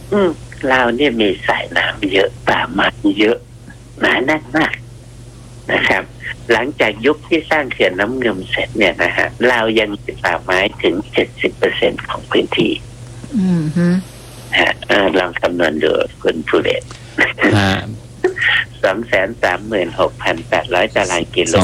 เราเนี่ยมีสายน้ำเยอะป่าไม้เยอะหนาแน่นมากนะครับหลังจากยุคที่สร้างเขื่อนน้ำเงิมเสร็จเนี่ยนะฮะเรายังมีป่าไม้ถึง 70% ของพื้นที่ลองคำนวณดูคุณผู้เรียน236,800 ตารางกิโล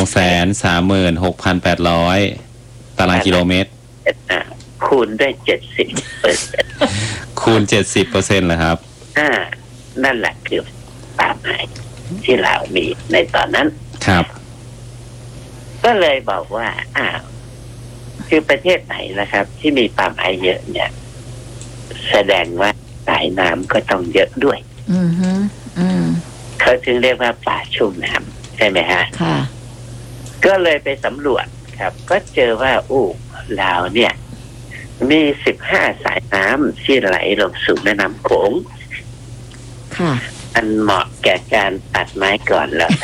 236,800 ตารางกิโลเมตรคูณด้วย 70% คูณ 70% เหรอครับนั่นแหละคือป่าไม้ที่เรามีในตอนนั้นครับก็เลยบอกว่าคือประเทศไหนนะครับ ที่มีป่าไม้เยอะเนี่ยแสดงว่าสายน้ำก็ต้องเยอะด้วยเขาถึงเรียกว่าป่าชุ่มน้ำใช่ไหมฮะค่ะก็เลยไปสำรวจครับก็เจอว่าลาวเนี่ยมี15สายน้ำที่ไหลลงสู่แม่น้ำโขงค่ะอันเหมาะแก่การตัดไม้ก่อนแล้ว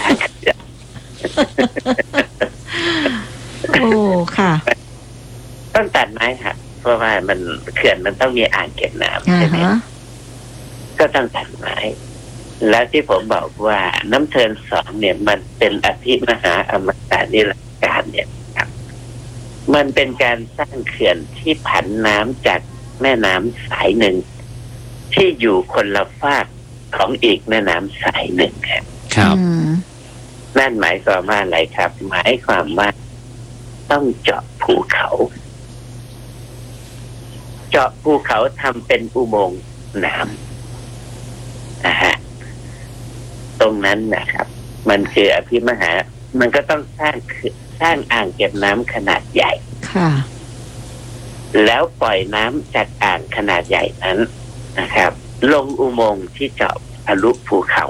โอ้ค่ะต้องตัดไม้ค่ะเพราะว่ามันเขื่อนมันต้องมีอ่างเก็บน้ำใช่ไหมก็ต้องตัดไม้แล้วที่ผมบอกว่าน้ำเทิน2เนี่ยมันเป็นอภิมหาอมตะนิรันดร์การเนี่ยครับมันเป็นการสร้างเขื่อนที่ผันน้ำจากแม่น้ำสายหนึ่งที่อยู่คนละฝากของอีกแม่น้ำสายหนึ่งครับนั่นหมายความว่าอะไรครับหมายความว่าต้องเจาะภูเขาทำเป็นอุโมงค์น้ำตรงนั้นนะครับมันคืออภิมหามันก็ต้องสร้างอ่างเก็บน้ำขนาดใหญ่ค่ะแล้วปล่อยน้ำจากอ่างขนาดใหญ่นั้นนะครับลงอุโมงค์ที่เจาะทะลุภูเขา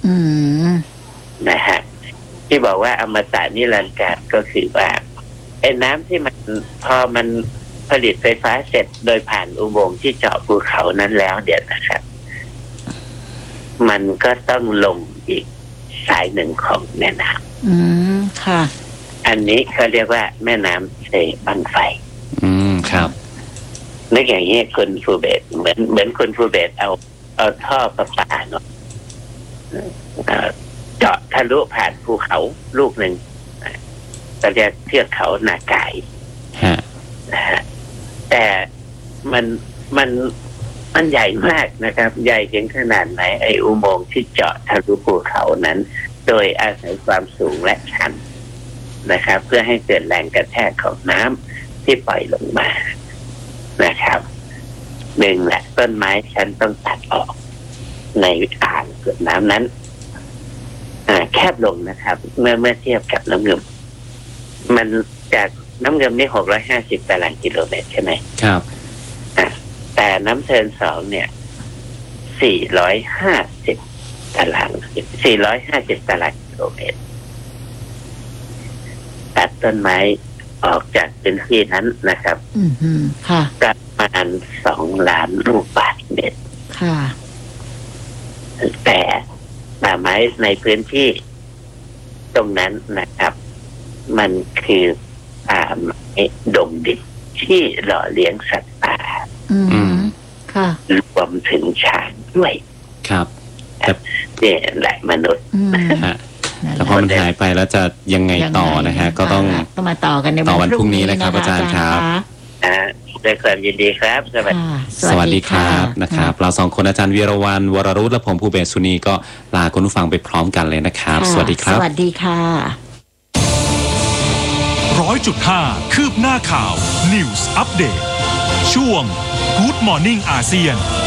นะฮะที่บอกว่าอมตะนิรันดร์การก็คือว่าไอ้น้ำที่มันพอมันผลิตไฟฟ้าเสร็จโดยผ่านอุโมงค์ที่เจาะภูเขานั้นแล้วเดี๋ยวนะครับมันก็ต้องลงอีกสายหนึ่งของแม่น้ำค่ะอันนี้เขาเรียกว่าแม่น้ำเซบังไฟครับนึกอย่างนี้คุณฟูเบศเหมือนคุณฟูเบศเอาท่อประปาเนาะเจาะทะลุผ่านภูเขาลูกหนึ่งก็เรียกเทือกเขานาไก่นะฮะแต่มันใหญ่มากนะครับใหญ่ถึงขนาดไหนไอ้อุโมงค์ที่เจาะทะลุภูเขานั้นโดยอาศัยความสูงและชันนะครับเพื่อให้เกิดแรงกระแทกของน้ำที่ปล่อยลงมานะครับหนึ่งแหละต้นไม้ฉันต้องตัดออกในอ่างเก็บน้ำนั้นแคบลงนะครับเมื่อเทียบกับน้ำเงิมมันจากน้ำเงิมนี่650 ตารางกิโลเมตรใช่ไหมครับแต่น้ำเทิน2เนี่ย450 ตารางกิโลเมตรตัดต้นไม้ออกจากพื้นที่นั้นนะครับค่ะประมาณ2 ล้านลูกบาศก์เมตรค่ะแต่ป่าไม้ในพื้นที่ตรงนั้นนะครับมันคือป่าไม้ดงดิบที่หล่อเลี้ยงสัตว์ป่าค่ะรวมถึงช้างด้วยครับนี่แหละมนุษย์แต่พอมันหายไปแล้วจะยังไงต่อนะฮะก็ต้องมาต่อกันในวันพรุ่งนี้นะครับอาจารย์ครับด้วยความยินดีครับสวัสดีครับนะครับเรา2คนอาจารย์วีรวรรณวรรุตและผมภูเบศสุนีก็ลาคุณผู้ฟังไปพร้อมกันเลยนะครับสวัสดีครับสวัสดีค่ะ 100.5 คืบหน้าข่าว News Update ช่วง Good Morning อาเซียน